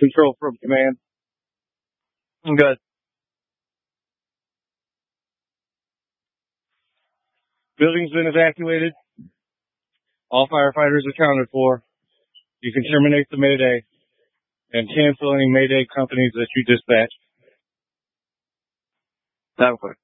Control from command. I'm good. Building's been evacuated. All firefighters accounted for. You can terminate the Mayday and cancel any Mayday companies that you dispatch. That quick.